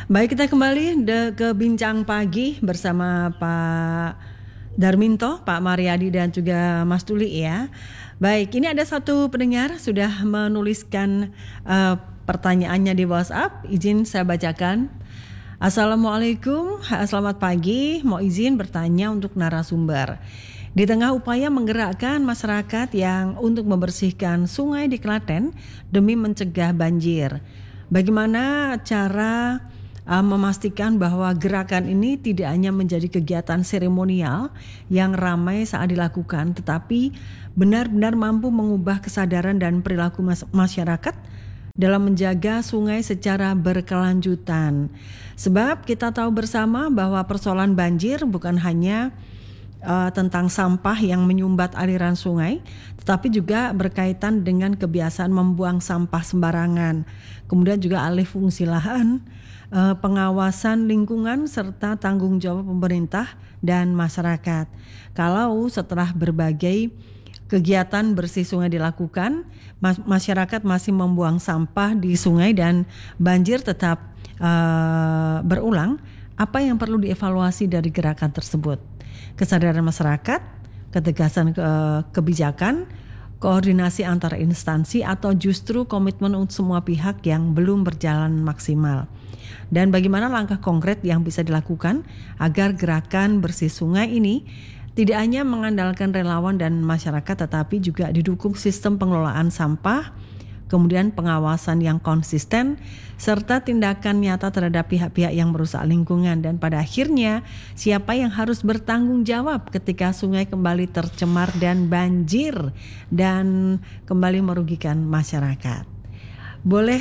Baik, kita kembali ke Bincang Pagi bersama Pak Darminto, Pak Mariadi dan juga Mas Tuli ya. Baik, ini ada satu pendengar sudah menuliskan pertanyaannya di WhatsApp. Izin saya bacakan. Assalamualaikum, selamat pagi. Mau izin bertanya untuk narasumber. Di tengah upaya menggerakkan masyarakat yang untuk membersihkan sungai di Klaten demi mencegah banjir, bagaimana cara memastikan bahwa gerakan ini tidak hanya menjadi kegiatan seremonial yang ramai saat dilakukan, tetapi benar-benar mampu mengubah kesadaran dan perilaku masyarakat dalam menjaga sungai secara berkelanjutan. Sebab kita tahu bersama bahwa persoalan banjir bukan hanya tentang sampah yang menyumbat aliran sungai, tetapi juga berkaitan dengan kebiasaan membuang sampah sembarangan, kemudian juga alih fungsi lahan, pengawasan lingkungan, serta tanggung jawab pemerintah dan masyarakat. Kalau setelah berbagai kegiatan bersih sungai dilakukan, masyarakat masih membuang sampah di sungai dan banjir tetap berulang, apa yang perlu dievaluasi dari gerakan tersebut? Kesadaran masyarakat, ketegasan kebijakan, koordinasi antar instansi, atau justru komitmen untuk semua pihak yang belum berjalan maksimal. Dan bagaimana langkah konkret yang bisa dilakukan agar gerakan bersih sungai ini tidak hanya mengandalkan relawan dan masyarakat, tetapi juga didukung sistem pengelolaan sampah, kemudian pengawasan yang konsisten, serta tindakan nyata terhadap pihak-pihak yang merusak lingkungan. Dan pada akhirnya, siapa yang harus bertanggung jawab ketika sungai kembali tercemar dan banjir dan kembali merugikan masyarakat? Boleh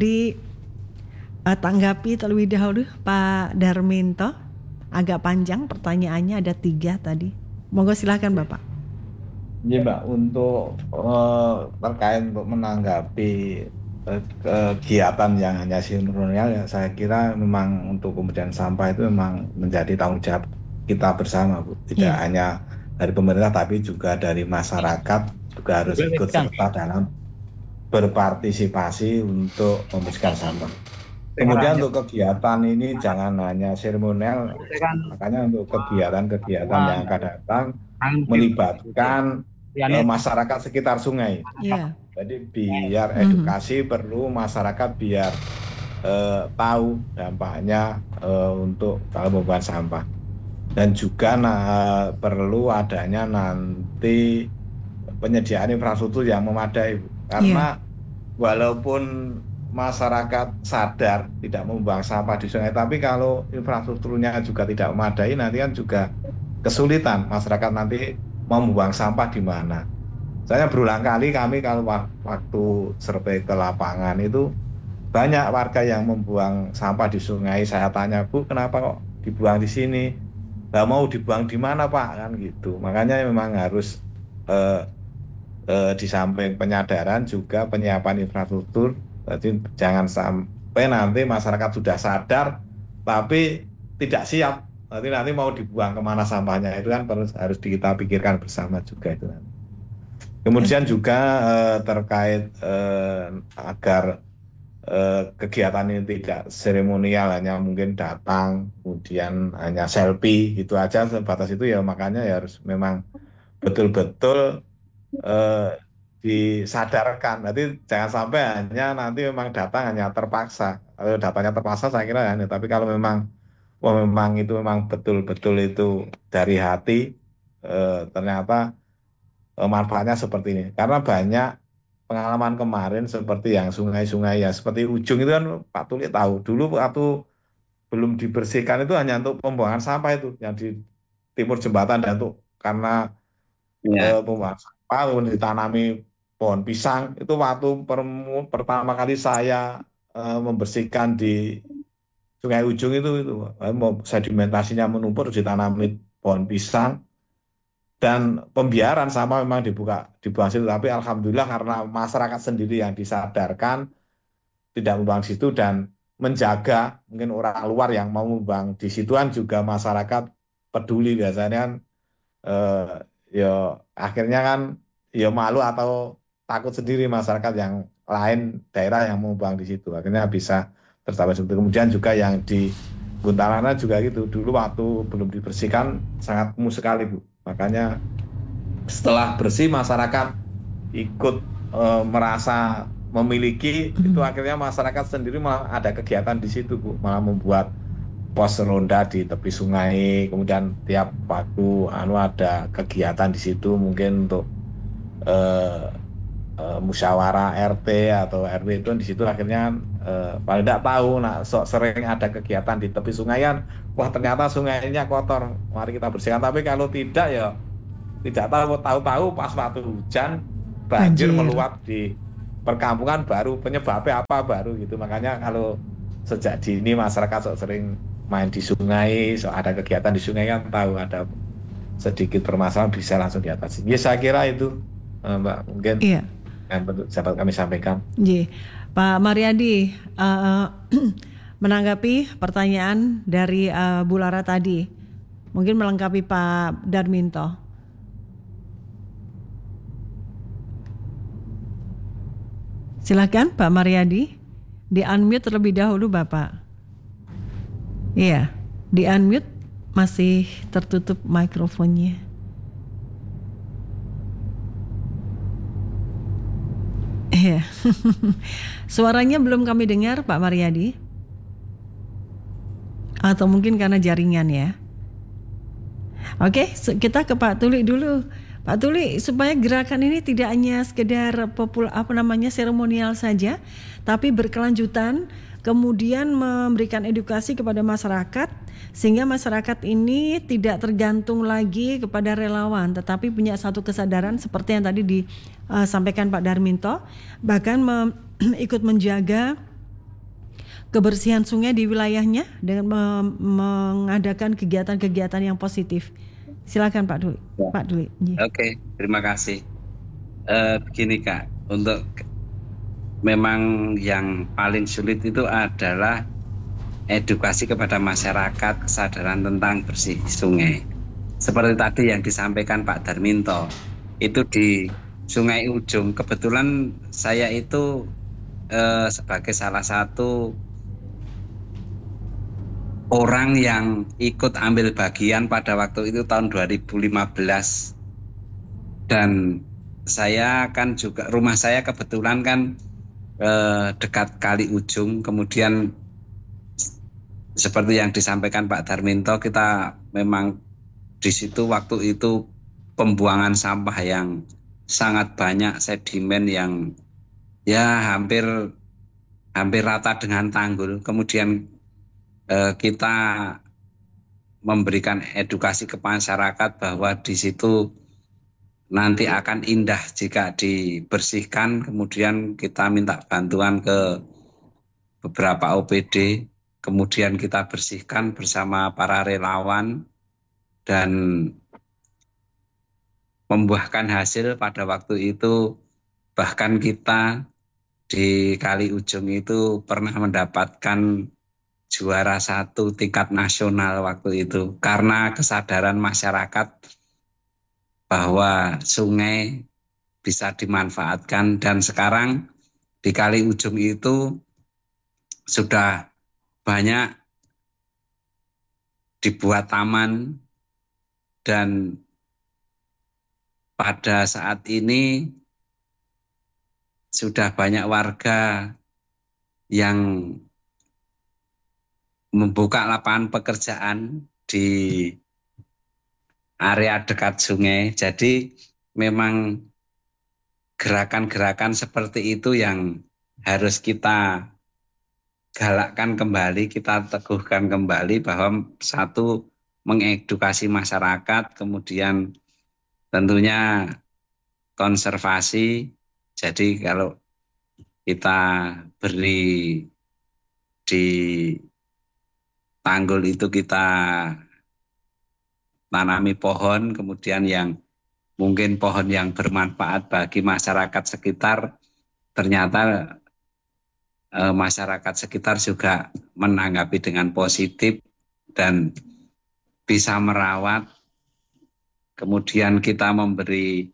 ditanggapi terlebih dahulu Pak Darminto? Agak panjang pertanyaannya, ada 3 tadi. Monggo silakan Bapak. Iya Mbak, untuk terkait untuk menanggapi kegiatan yang hanya seremonial, ya saya kira memang untuk pembersihan sampah itu memang menjadi tanggung jawab kita bersama, Bu. Tidak Iya. hanya dari pemerintah tapi juga dari masyarakat juga harus ikut serta dalam berpartisipasi untuk membersihkan sampah. Kemudian untuk kegiatan ini jangan hanya seremonial, makanya untuk kegiatan-kegiatan yang akan datang melibatkan masyarakat sekitar sungai. Iya. Jadi biar edukasi perlu masyarakat biar tahu dampaknya untuk kalau membuang sampah. Dan juga perlu adanya nanti penyediaan infrastruktur yang memadai, Bu. Karena walaupun masyarakat sadar tidak membuang sampah di sungai, tapi kalau infrastrukturnya juga tidak memadai, nanti kan juga kesulitan masyarakat nanti mau membuang sampah di mana. Saya berulang kali kami kalau waktu survei ke lapangan itu banyak warga yang membuang sampah di sungai. Saya tanya, Bu, kenapa kok dibuang di sini? Nggak mau dibuang di mana, Pak? Kan gitu. Makanya memang harus di samping penyadaran juga penyiapan infrastruktur. Jadi jangan sampai nanti masyarakat sudah sadar tapi tidak siap. Nanti mau dibuang kemana sampahnya itu kan harus kita pikirkan bersama juga itu. Kemudian juga terkait agar kegiatan ini tidak seremonial, hanya mungkin datang kemudian hanya selfie gitu aja sebatas itu, ya makanya ya harus memang betul-betul disadarkan. Nanti jangan sampai hanya nanti memang datang hanya terpaksa. Kalau datanya terpaksa saya kira ya, tapi kalau memang memang itu memang betul-betul itu dari hati, ternyata manfaatnya seperti ini. Karena banyak pengalaman kemarin seperti yang sungai-sungai ya seperti Ujung itu kan Pak Tuli tahu dulu waktu belum dibersihkan itu hanya untuk pembuangan sampah itu yang di timur jembatan, dan untuk karena pembuangan sampah kemudian ditanami pohon pisang. Itu waktu pertama kali saya membersihkan di Sungai Ujung itu sedimentasinya menumpuk ditanami pohon pisang, dan pembiaran sampah memang dibuang situ, tapi alhamdulillah karena masyarakat sendiri yang disadarkan tidak membuang situ dan menjaga, mungkin orang luar yang mau membuang di situan juga masyarakat peduli. Biasanya kan ya akhirnya kan ya malu atau takut sendiri masyarakat yang lain daerah yang mau buang di situ, akhirnya bisa tercapai seperti itu. Kemudian juga yang di Buntalana juga gitu, dulu waktu belum dibersihkan sangat kumuh sekali Bu, makanya setelah bersih masyarakat ikut merasa memiliki, itu akhirnya masyarakat sendiri malah ada kegiatan di situ Bu, malah membuat pos ronda di tepi sungai, kemudian tiap waktu ada kegiatan di situ mungkin untuk eh, musyawarah RT atau RW, itu di situ akhirnya paling tidak tahu, nah sering ada kegiatan di tepi sungai kan, wah ternyata sungainya kotor, mari kita bersihkan. Tapi kalau tidak ya tidak tahu pas waktu hujan banjir Banjir. meluap di perkampungan, baru penyebabnya apa baru gitu. Makanya kalau sejak dini masyarakat sering main di sungai, ada kegiatan di sungai kan tahu ada sedikit permasalahan bisa langsung diatasi. Ya saya kira itu Mbak mungkin Iya. yang dapat kami sampaikan. J. Pak Mariadi, menanggapi pertanyaan dari Bu Lara tadi, mungkin melengkapi Pak Darminto. Silakan Pak Mariadi, di unmute terlebih dahulu Bapak. Iya, di unmute, masih tertutup mikrofonnya. Iya. Suaranya belum kami dengar Pak Mariadi. Atau mungkin karena jaringan ya. Oke, kita ke Pak Tuli dulu. Pak Tuli, supaya gerakan ini tidak hanya sekedar seremonial saja, tapi berkelanjutan, kemudian memberikan edukasi kepada masyarakat, sehingga masyarakat ini tidak tergantung lagi kepada relawan, tetapi punya satu kesadaran seperti yang tadi disampaikan Pak Darminto, bahkan ikut menjaga kebersihan sungai di wilayahnya dengan mengadakan kegiatan-kegiatan yang positif. Silakan Pak Dwi. Ya. Pak Dwi. Oke, terima kasih. Begini Kak, untuk memang yang paling sulit itu adalah edukasi kepada masyarakat, kesadaran tentang bersih sungai. Seperti tadi yang disampaikan Pak Darminto, itu di Sungai Ujung. Kebetulan saya itu sebagai salah satu orang yang ikut ambil bagian pada waktu itu tahun 2015, dan saya kan juga, rumah saya kebetulan kan dekat Kali Ujung. Kemudian seperti yang disampaikan Pak Darminto, kita memang di situ waktu itu pembuangan sampah yang sangat banyak, sedimen yang ya hampir rata dengan tanggul. Kemudian kita memberikan edukasi ke masyarakat bahwa di situ nanti akan indah jika dibersihkan. Kemudian kita minta bantuan ke beberapa OPD, kemudian kita bersihkan bersama para relawan dan membuahkan hasil. Pada waktu itu bahkan kita di Kali Ujung itu pernah mendapatkan juara 1 tingkat nasional waktu itu, karena kesadaran masyarakat bahwa sungai bisa dimanfaatkan. Dan sekarang di Kali Ujung itu sudah banyak dibuat taman, dan pada saat ini sudah banyak warga yang membuka lapangan pekerjaan di area dekat sungai. Jadi memang gerakan-gerakan seperti itu yang harus kita galakkan kembali, kita teguhkan kembali, bahwa satu, mengedukasi masyarakat, kemudian tentunya konservasi. Jadi kalau kita beri di tanggul itu kita tanami pohon, kemudian yang mungkin pohon yang bermanfaat bagi masyarakat sekitar, ternyata masyarakat sekitar juga menanggapi dengan positif dan bisa merawat. Kemudian kita memberi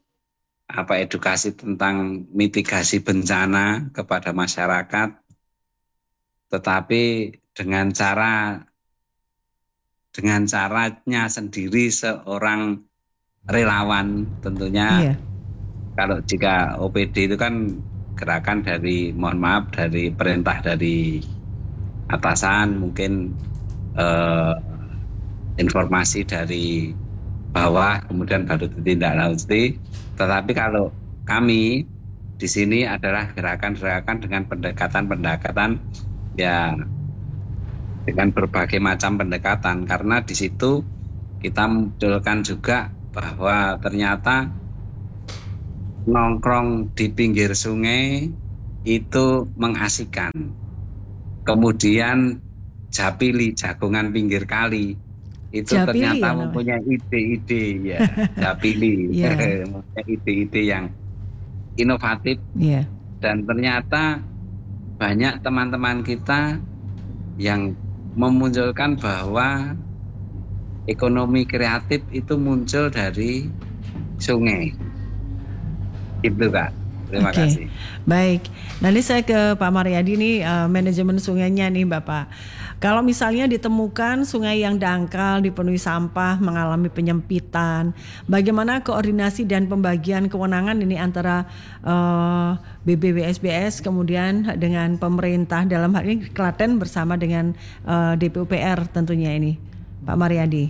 edukasi tentang mitigasi bencana kepada masyarakat. tetapi dengan caranya sendiri seorang relawan tentunya. Iya. Kalau jika OPD itu kan gerakan dari, mohon maaf, dari perintah dari atasan, mungkin informasi dari bawah kemudian baru ditindaklanjuti. Tetapi kalau kami di sini adalah gerakan-gerakan dengan pendekatan ya, dengan berbagai macam pendekatan, karena di situ kita munculkan juga bahwa ternyata nongkrong di pinggir sungai itu mengasihkan. Kemudian japili, jagongan pinggir kali, itu Japili ternyata ya namanya. mempunyai ide-ide ya, japili, Iya. mempunyai ide-ide yang inovatif, Iya. dan ternyata banyak teman-teman kita yang memunculkan bahwa ekonomi kreatif itu muncul dari sungai. Itu Kak. Terima Oke, kasih. baik. Nanti saya ke Pak Mariadi nih, manajemen sungainya nih Bapak. Kalau misalnya ditemukan sungai yang dangkal, dipenuhi sampah, mengalami penyempitan, bagaimana koordinasi dan pembagian kewenangan ini antara BBWSBS kemudian dengan pemerintah, dalam hal ini Klaten bersama dengan DPUPR tentunya ini, Pak Mariadi.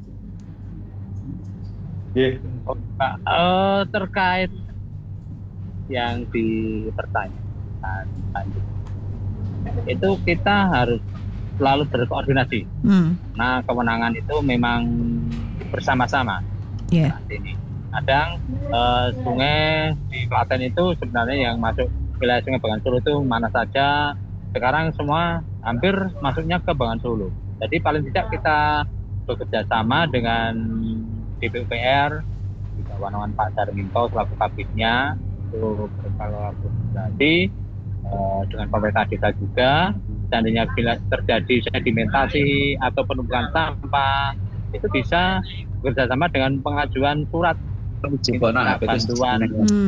Pak, terkait yang dipertanyakan tadi, itu kita harus selalu berkoordinasi. Nah, kewenangan itu memang bersama-sama. Yeah. Saat ini kadang sungai di Klaten itu sebenarnya yang masuk wilayah Sungai Bengawan Solo itu mana saja, sekarang semua hampir masuknya ke Bengawan Solo. Jadi paling tidak kita bekerja sama dengan DPUPR, di bawah naungan Pak Darminto selaku kabinnya, untuk berkolaborasi dengan pemerintah desa juga. Seandainya bila terjadi sedimentasi atau penumpukan sampah, itu bisa bekerjasama dengan pengajuan surat minta bantuan,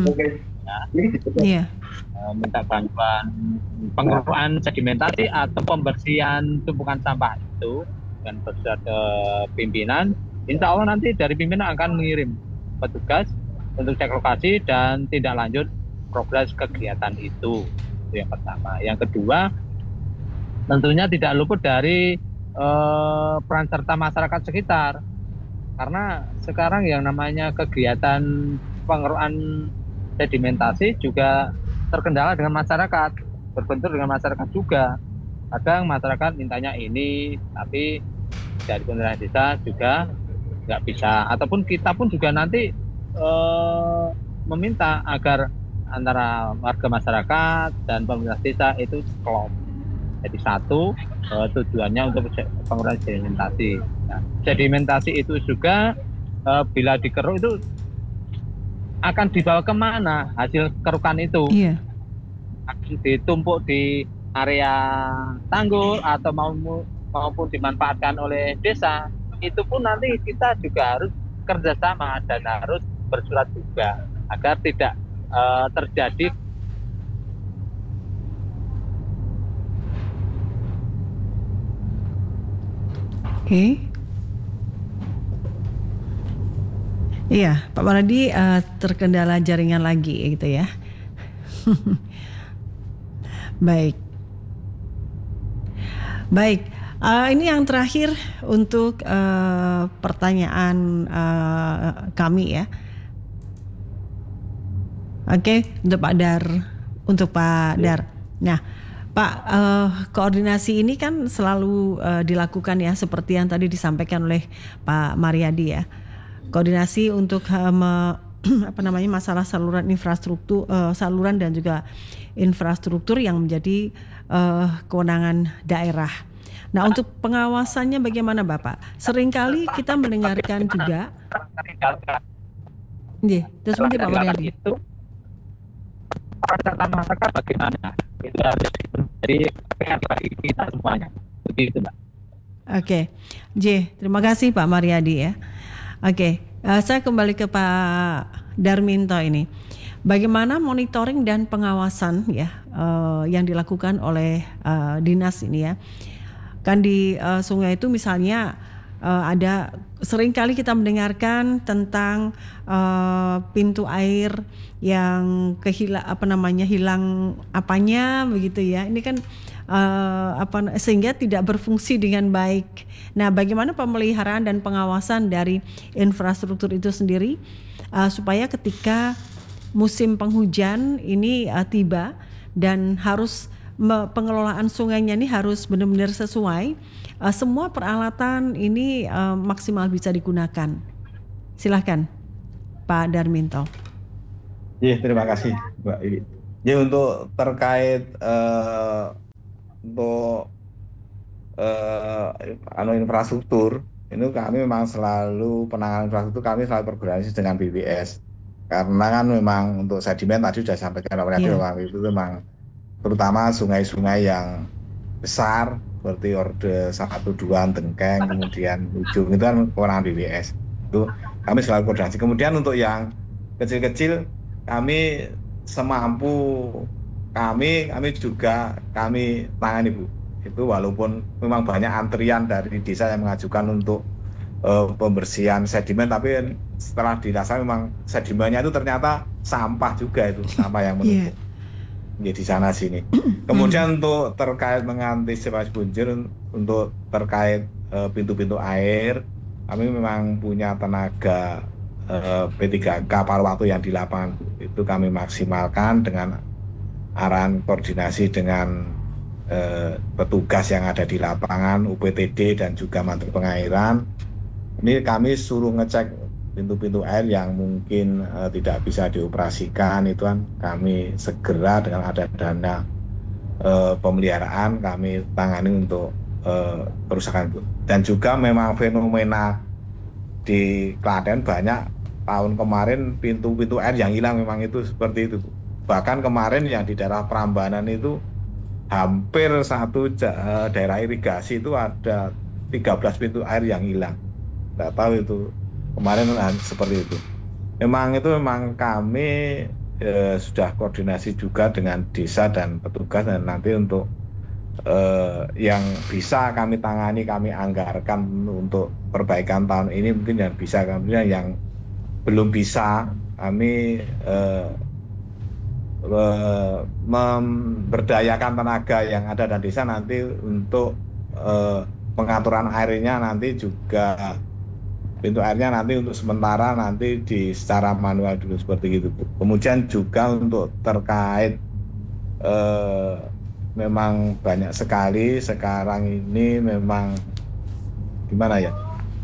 minta bantuan pengelolaan sedimentasi atau pembersihan tumpukan sampah itu dengan bersurat ke pimpinan. Insya Allah nanti dari pimpinan akan mengirim petugas untuk cek lokasi dan tindak lanjut progres kegiatan itu. Itu yang pertama. Yang kedua, tentunya tidak luput dari peran serta masyarakat sekitar. Karena sekarang yang namanya kegiatan pengelolaan sedimentasi juga terkendala dengan masyarakat, berbentur dengan masyarakat juga. Kadang masyarakat mintanya ini, tapi dari pemerintah desa juga nggak bisa. Ataupun kita pun juga nanti meminta agar antara warga masyarakat dan pemerintah desa itu klop. Jadi satu, tujuannya untuk pengurangan sedimentasi. Nah, sedimentasi itu juga bila dikeruk itu akan dibawa kemana hasil kerukan itu? Iya. Akan ditumpuk di area tanggul atau maupun dimanfaatkan oleh desa. Itu pun nanti kita juga harus kerjasama dan harus bersurat juga agar tidak terjadi Iya, Pak Maradi terkendala jaringan lagi gitu ya. Baik. Ini yang terakhir untuk pertanyaan kami ya. Oke, untuk Pak Dar. Nah, Pak, koordinasi ini kan selalu dilakukan ya, seperti yang tadi disampaikan oleh Pak Mariadi ya. Koordinasi untuk masalah saluran infrastruktur, saluran dan juga infrastruktur yang menjadi kewenangan daerah. Nah, untuk pengawasannya bagaimana Bapak? Seringkali kita mendengarkan juga. Terus mungkin Pak Mariadi. Serta masyarakat bagaimana? Itu harus jadi PR bagi kita semuanya. Begitu, Mbak. Oke. Terima kasih Pak Mariadi ya. Oke, saya kembali ke Pak Darminto ini. bagaimana monitoring dan pengawasan ya yang dilakukan oleh dinas ini ya. Kan di sungai itu misalnya ada sering kali kita mendengarkan tentang pintu air yang hilang apanya begitu ya. Ini kan sehingga tidak berfungsi dengan baik. Nah, bagaimana pemeliharaan dan pengawasan dari infrastruktur itu sendiri supaya ketika musim penghujan ini tiba dan harus pengelolaan sungainya ini harus benar-benar sesuai, semua peralatan ini maksimal bisa digunakan. Silahkan Pak Darminto. Iya, terima kasih Mbak Iwi. Ya, untuk terkait untuk infrastruktur, ini kami memang selalu penanganan infrastruktur kami selalu berkoordinasi dengan BPS. Karena kan memang untuk sedimen tadi sudah sampaikan Pak Riyadi bahwa itu memang terutama sungai-sungai yang besar seperti Orde 1-2 Tengkeng kemudian Ujung itu kan kewenangan BPS. Itu kami selalu koordinasi. Kemudian untuk yang kecil-kecil kami semampu kami juga kami tangani Bu. Itu walaupun memang banyak antrian dari desa yang mengajukan untuk pembersihan sedimen, tapi setelah dirasa memang sedimennya itu ternyata sampah juga, itu sampah yang menumpuk di sana sini. Kemudian untuk terkait mengantisipasi banjir, untuk terkait pintu-pintu air, kami memang punya tenaga P3K paruh waktu yang di lapangan. Itu kami maksimalkan dengan arahan koordinasi dengan petugas yang ada di lapangan, UPTD dan juga mantri pengairan. Ini kami suruh ngecek pintu-pintu air yang mungkin tidak bisa dioperasikan, itu kan kami segera dengan ada dana pemeliharaan kami tangani untuk kerusakan itu. Dan juga memang fenomena di Klaten banyak tahun kemarin pintu-pintu air yang hilang, memang itu seperti itu. Bahkan kemarin yang di daerah Prambanan itu hampir satu daerah irigasi itu ada 13 pintu air yang hilang. Nggak tahu itu kemarin seperti itu. Memang kami sudah koordinasi juga dengan desa dan petugas, dan nanti untuk yang bisa kami tangani, kami anggarkan untuk perbaikan tahun ini, mungkin yang bisa, kemudian yang belum bisa kami memberdayakan tenaga yang ada di desa nanti untuk pengaturan airnya, nanti juga pintu airnya nanti untuk sementara nanti secara manual dulu seperti itu. Kemudian juga untuk terkait memang banyak sekali sekarang ini memang gimana ya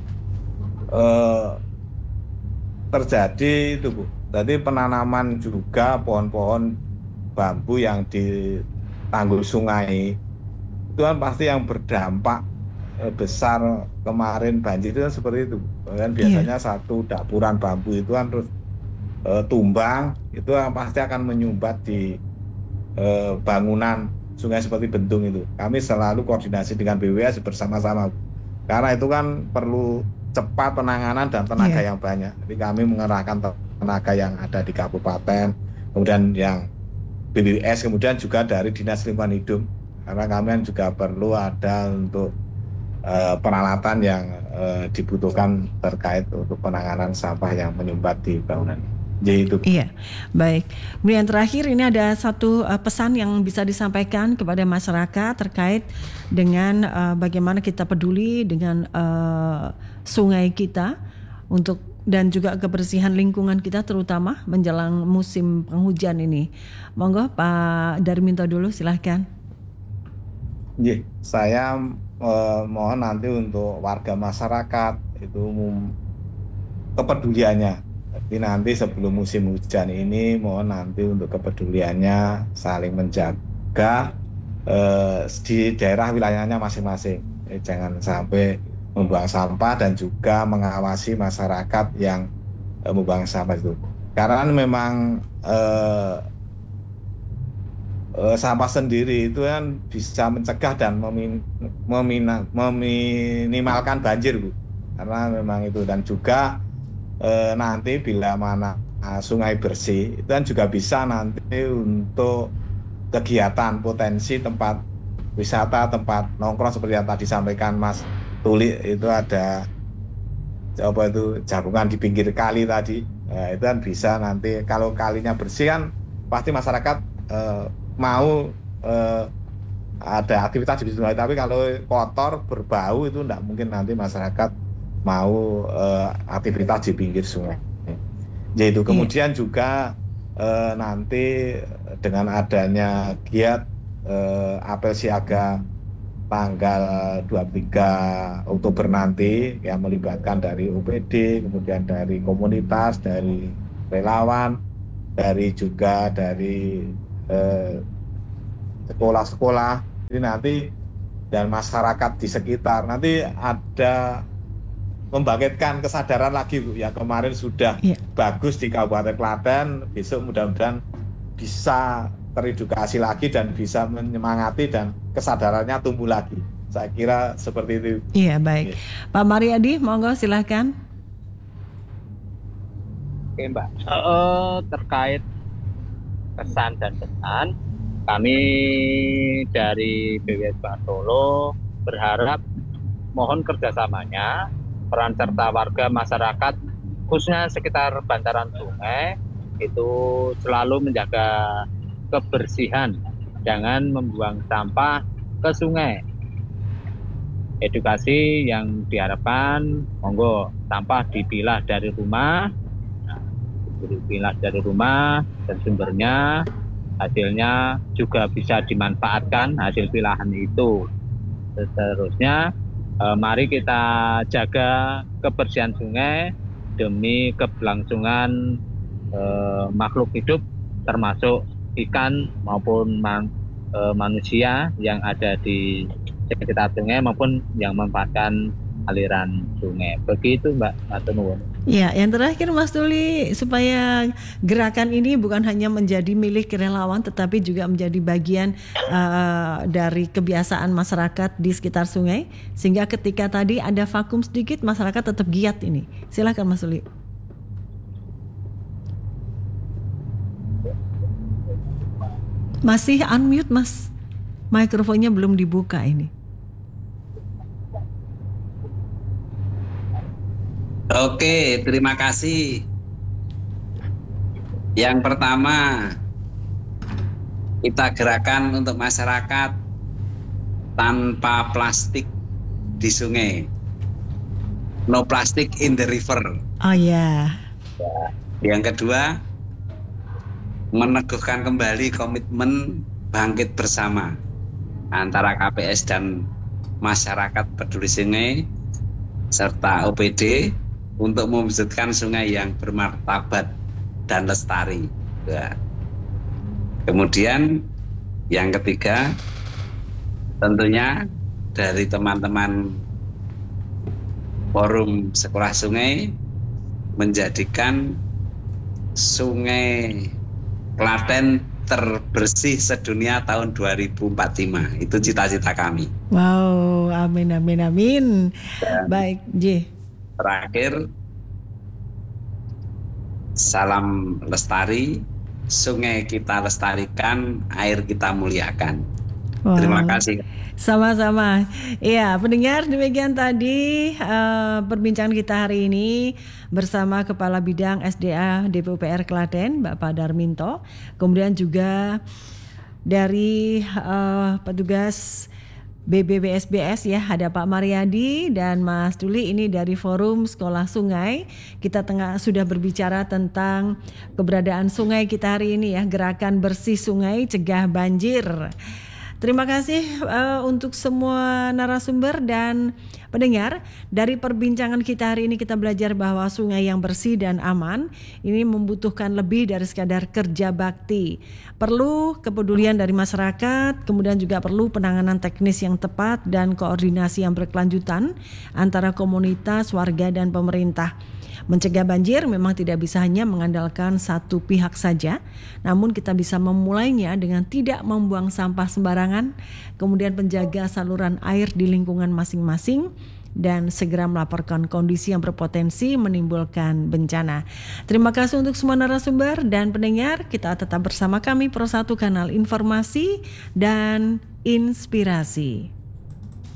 terjadi itu Bu. Tadi penanaman juga pohon-pohon bambu yang di tanggul sungai itu kan pasti yang berdampak besar. Kemarin banjir itu kan seperti itu kan, biasanya satu dapuran bambu itu kan terus tumbang, itu pasti akan menyumbat di bangunan sungai seperti bendung itu. Kami selalu koordinasi dengan BWS bersama-sama, karena itu kan perlu cepat penanganan dan tenaga yang banyak. Jadi kami mengerahkan tenaga yang ada di kabupaten, kemudian yang BWS, kemudian juga dari Dinas Lingkungan Hidup, karena kami juga perlu ada untuk peralatan yang dibutuhkan terkait untuk penanganan sampah yang menyumbat di bangunan. Jadi itu. Iya, baik. Kemudian terakhir ini ada satu pesan yang bisa disampaikan kepada masyarakat terkait dengan bagaimana kita peduli dengan sungai kita untuk dan juga kebersihan lingkungan kita, terutama menjelang musim penghujan ini. Monggo Pak Darminto dulu, silahkan. Iya, saya mohon nanti untuk warga masyarakat itu kepeduliannya. Tapi nanti sebelum musim hujan ini mohon nanti untuk kepeduliannya saling menjaga di daerah wilayahnya masing-masing. Jangan sampai membuang sampah dan juga mengawasi masyarakat yang membuang sampah itu. Karena memang sampah sendiri itu kan bisa mencegah dan meminimalkan banjir Bu. Karena memang itu, dan juga nanti bila mana sungai bersih itu kan juga bisa nanti untuk kegiatan potensi tempat wisata, tempat nongkrong seperti yang tadi sampaikan Mas Tuli, itu ada jagungan di pinggir kali tadi. Itu kan bisa nanti kalau kalinya bersih kan pasti masyarakat mau ada aktivitas di sungai, tapi kalau kotor berbau itu tidak mungkin nanti masyarakat mau aktivitas di pinggir sungai. Yaitu kemudian juga nanti dengan adanya giat apel siaga tanggal 23 Oktober nanti yang melibatkan dari OPD, kemudian dari komunitas, dari relawan, dari juga dari sekolah-sekolah ini nanti dan masyarakat di sekitar nanti ada membangkitkan kesadaran lagi Bu. Ya kemarin sudah bagus di Kabupaten Klaten, besok mudah-mudahan bisa teredukasi lagi dan bisa menyemangati dan kesadarannya tumbuh lagi. Saya kira seperti itu. Iya, baik. Pak Mariadi, monggo silahkan. Oke Mbak, terkait kesan dan pesan, kami dari BWS Solo berharap mohon kerjasamanya peran serta warga masyarakat khususnya sekitar bantaran sungai itu selalu menjaga kebersihan, jangan membuang sampah ke sungai. Edukasi yang diharapkan, monggo sampah dipilah dari rumah, dan sumbernya, hasilnya juga bisa dimanfaatkan hasil pilahan itu. Seterusnya, mari kita jaga kebersihan sungai demi keberlangsungan makhluk hidup termasuk ikan maupun manusia yang ada di sekitar sungai maupun yang memanfaatkan aliran sungai. Begitu Mbak Matur. Ya, yang terakhir Mas Tuli, supaya gerakan ini bukan hanya menjadi milik relawan tetapi juga menjadi bagian dari kebiasaan masyarakat di sekitar sungai, sehingga ketika tadi ada vakum sedikit masyarakat tetap giat ini. Silakan Mas Tuli. Masih unmute Mas, mikrofonnya belum dibuka ini. Oke, terima kasih. Yang pertama, kita gerakan untuk masyarakat tanpa plastik di sungai. No plastic in the river. Oh ya. Yang kedua, meneguhkan kembali komitmen bangkit bersama antara KPS dan masyarakat peduli sungai serta OPD untuk mewujudkan sungai yang bermartabat dan lestari. Ya. Kemudian yang ketiga, tentunya dari teman-teman forum sekolah sungai menjadikan sungai Klaten terbersih sedunia tahun 2045. Itu cita-cita kami. Wow, amin amin amin. Dan baik, J. Terakhir, salam lestari, sungai kita lestarikan, air kita muliakan. Wow. Terima kasih. Sama-sama. Iya, pendengar, demikian tadi perbincangan kita hari ini bersama Kepala Bidang SDA DPUPR Klaten, Bapak Darminto. Kemudian juga dari petugas BBBSBS ya, ada Pak Mariadi dan Mas Tuli ini dari Forum Sekolah Sungai. Kita sudah berbicara tentang keberadaan sungai kita hari ini ya, gerakan bersih sungai cegah banjir. Terima kasih untuk semua narasumber dan pendengar. Dari perbincangan kita hari ini kita belajar bahwa sungai yang bersih dan aman ini membutuhkan lebih dari sekadar kerja bakti. Perlu kepedulian dari masyarakat, kemudian juga perlu penanganan teknis yang tepat dan koordinasi yang berkelanjutan antara komunitas, warga dan pemerintah. Mencegah banjir memang tidak bisa hanya mengandalkan satu pihak saja, namun kita bisa memulainya dengan tidak membuang sampah sembarangan, kemudian menjaga saluran air di lingkungan masing-masing, dan segera melaporkan kondisi yang berpotensi menimbulkan bencana. Terima kasih untuk semua narasumber dan pendengar. Kita tetap bersama kami Pro 1 Kanal Informasi dan Inspirasi.